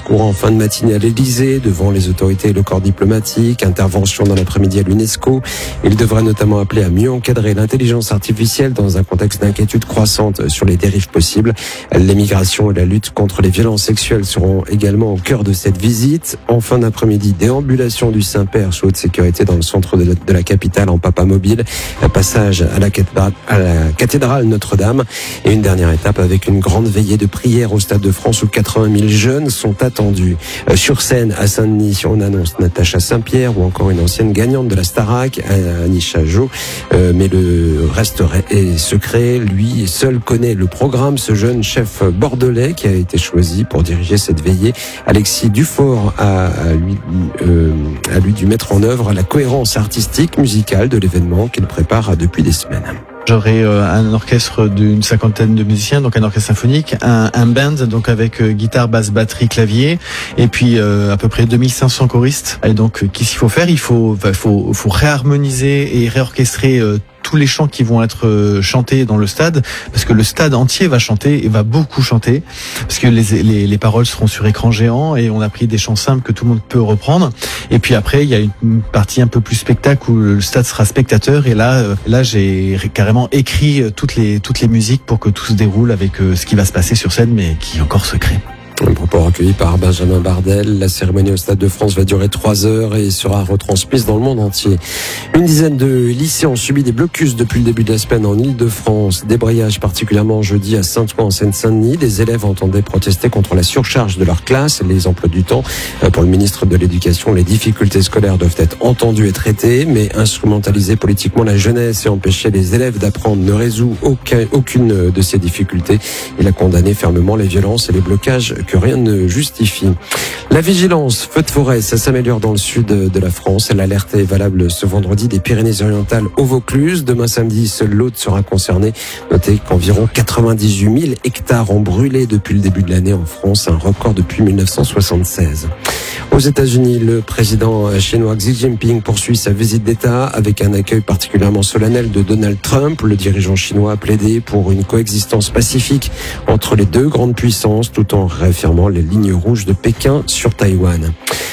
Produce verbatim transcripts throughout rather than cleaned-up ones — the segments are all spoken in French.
discours en fin de matinée à l'Élysée, devant les autorités et le corps diplomatique, intervention dans l'après-midi à l'UNESCO. Il devrait notamment appeler à mieux encadrer l'intelligence artificielle dans un contexte d'inquiétude croissante sur les dérives possibles. L'émigration et la lutte contre les violences sexuelles seront également au cœur de cette visite. En fin d'après-midi, déambulation du Saint-Père sous haute sécurité dans le centre de la capitale en papamobile, passage à la cathédrale, à la cathédrale Notre-Dame et une dernière étape avec une grande veillée de prière au Stade de France où quatre-vingt mille jeunes sont attendus. Sur scène à Saint-Denis, on annonce Natacha Saint-Pierre ou encore une ancienne gagnante de la Starac, Anisha Jo, euh, mais le reste est secret. Lui seul connaît le programme, ce jeune chef bordelais qui a été choisi pour diriger cette veillée. Alexis Dufort a, a, lui, euh, a lui dû mettre en œuvre la cohérence artistique, musicale de l'événement qu'il prépare depuis des semaines. J'aurai euh, un orchestre d'une cinquantaine de musiciens, donc un orchestre symphonique, un, un band, donc avec euh, guitare, basse, batterie, clavier, et puis euh, à peu près deux mille cinq cents choristes. Et donc, euh, qu'est-ce qu'il faut faire ? Il faut, bah, faut, faut réharmoniser et réorchestrer euh, tous les chants qui vont être euh, chantés dans le stade, parce que le stade entier va chanter et va beaucoup chanter, parce que les, les, les paroles seront sur écran géant et on a pris des chants simples que tout le monde peut reprendre. Et puis après, il y a une partie un peu plus spectacle où le stade sera spectateur. Et là, euh, là, j'ai carrément écrit toutes les toutes les musiques pour que tout se déroule avec euh, ce qui va se passer sur scène, mais qui est encore secret. Un propos recueilli par Benjamin Bardel. La cérémonie au Stade de France va durer trois heures et sera retransmise dans le monde entier. Une dizaine de lycées ont subi des blocus depuis le début de la semaine en Île-de-France. Débrayage particulièrement jeudi à Saint-Ouen en Seine-Saint-Denis. Des élèves entendaient protester contre la surcharge de leur classe et les emplois du temps. Pour le ministre de l'Éducation, les difficultés scolaires doivent être entendues et traitées, mais instrumentaliser politiquement la jeunesse et empêcher les élèves d'apprendre ne résout aucun, aucune de ces difficultés. Il a condamné fermement les violences et les blocages que rien ne justifie. La vigilance, feu de forêt, ça s'améliore dans le sud de la France. L'alerte est valable ce vendredi des Pyrénées-Orientales au Vaucluse. Demain samedi, seul l'Aude sera concerné. Notez qu'environ quatre-vingt-dix-huit mille hectares ont brûlé depuis le début de l'année en France, un record depuis mille neuf cent soixante-seize. Aux États-Unis, le président chinois Xi Jinping poursuit sa visite d'État avec un accueil particulièrement solennel de Donald Trump. Le dirigeant chinois a plaidé pour une coexistence pacifique entre les deux grandes puissances tout en réaffirmant les lignes rouges de Pékin sur Taïwan.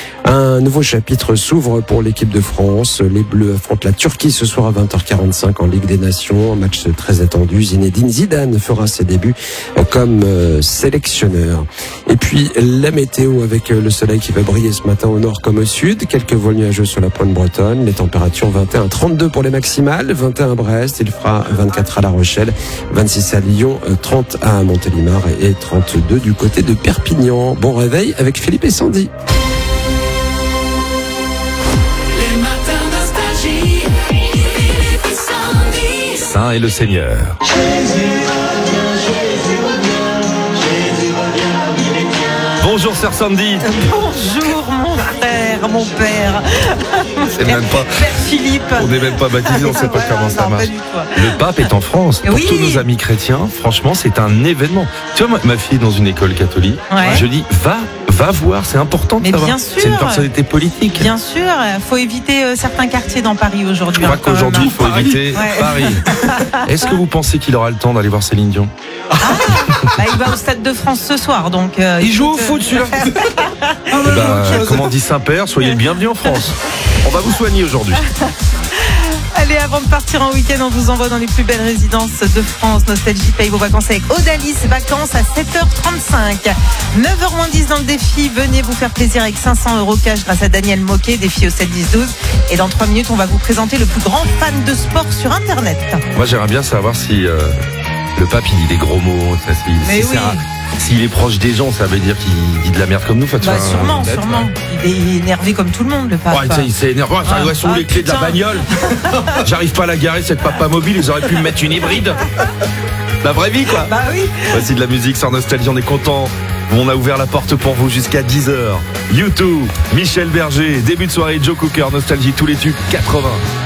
Un nouveau chapitre s'ouvre pour l'équipe de France. Les Bleus affrontent la Turquie ce soir à vingt heures quarante-cinq en Ligue des Nations. Un match très attendu. Zinedine Zidane fera ses débuts comme sélectionneur. Et puis la météo avec le soleil qui va briller ce matin au nord comme au sud. Quelques vols nuageux sur la pointe bretonne. Les températures vingt et un à trente-deux pour les maximales. vingt et un à Brest. Il fera vingt-quatre à La Rochelle. vingt-six à Lyon. trente à Montélimar et trente-deux du côté de Perpignan. Bon réveil avec Philippe et Sandy. Saint est le Seigneur. Bonjour sœur Sandy. Bonjour mon frère, mon père. C'est même pas. Père Philippe. On n'est même pas baptisé, on ne sait pas ouais, comment ça non, marche. pas Le pape est en France. Pour oui. tous nos amis chrétiens, franchement, c'est un événement. Tu vois, ma fille est dans une école catholique. Ouais. Je dis, va, va voir, c'est important de Mais savoir. Bien sûr. C'est une personnalité politique. Bien sûr, il faut éviter euh, certains quartiers dans Paris aujourd'hui. Je crois hein, qu'aujourd'hui, il faut Paris. éviter ouais. Paris. Est-ce que vous pensez qu'il aura le temps d'aller voir Céline Dion? Ah, bah, il va au Stade de France ce soir, donc. Euh, il joue au foot, celui-là. bah, comment dit Saint-Père, soyez le bienvenu en France. On va vous soigner aujourd'hui. Allez, avant de partir en week-end, on vous envoie dans les plus belles résidences de France. Nostalgie paye vos vacances avec Odalis, vacances à sept heures trente-cinq. neuf heures moins dix dans le défi. Venez vous faire plaisir avec cinq cents euros cash grâce à Daniel Moquet, défi au sept dix douze. Et dans trois minutes, on va vous présenter le plus grand fan de sport sur Internet. Moi, j'aimerais bien savoir si euh, le pape, il dit des gros mots. Ça, si, Mais si oui. S'il est proche des gens, ça veut dire qu'il dit de la merde comme nous. Bah, sûrement, bête, sûrement. Ouais. Il est énervé comme tout le monde, le pape. Ouais, il s'est énervé. Ça arrive sur les clés de la bagnole. J'arrive pas à la garer, cette papa mobile. Ils auraient pu me mettre une hybride. La vraie vie, quoi. Bah oui. Voici de la musique sur Nostalgie. On est content. On a ouvert la porte pour vous jusqu'à dix heures. YouTube, Michel Berger, début de soirée, Joe Cooker, Nostalgie, tous les tubes quatre-vingts.